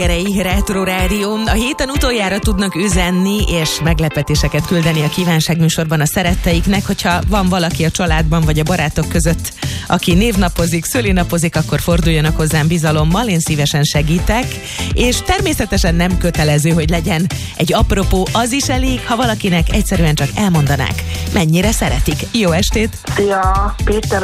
Erei Retro Rádió. A héten utoljára tudnak üzenni és meglepetéseket küldeni a kívánságműsorban a szeretteiknek, hogyha van valaki a családban vagy a barátok között, aki névnapozik, szülinapozik, akkor forduljanak hozzám bizalommal, én szívesen segítek, és természetesen nem kötelező, hogy legyen egy apropó, az is elég, ha valakinek egyszerűen csak elmondanák, mennyire szeretik. Jó estét! Szia, Péter